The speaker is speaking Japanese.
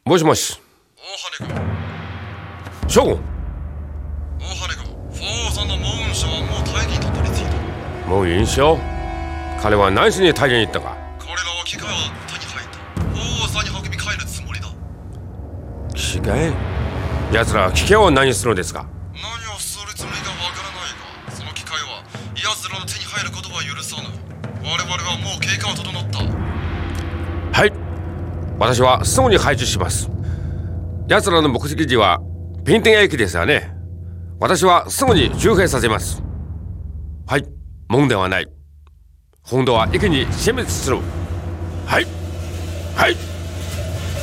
もしもし。 大羽君。 将軍。 大羽君、フォーさんのモウン社はもう大義にたどり着いた。 もう印象。彼は何しに大義に行ったか。 彼らは機械を手に入った。フォーさんに運び帰るつもりだ。 機械？奴ら機械を何するのですか。 何をするつもりかわからないが、その機械は奴らの手に入ることは許さぬ。我々はもう計画は整った。 はい、私はすぐに排除します。奴らの目的地はピンテン駅ですよね。私はすぐに周辺させます。はい、問題はない。今度は駅に殲滅する。はいはい。